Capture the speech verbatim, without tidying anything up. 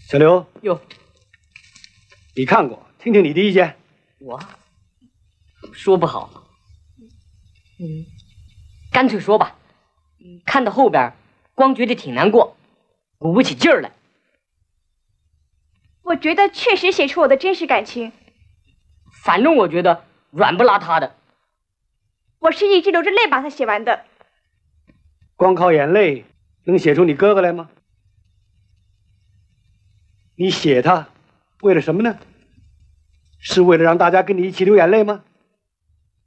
小刘， 哟， 你看过，听听你的意见。 我说不好，嗯，干脆说吧。看到后边，光觉得挺难过，鼓不起劲儿来。 我觉得确实写出我的真实感情。 反正我觉得软不拉塌的。 我是一直流着泪把它写完的。 光靠眼泪能写出你哥哥来吗？你写他为了什么呢？是为了让大家跟你一起流眼泪吗？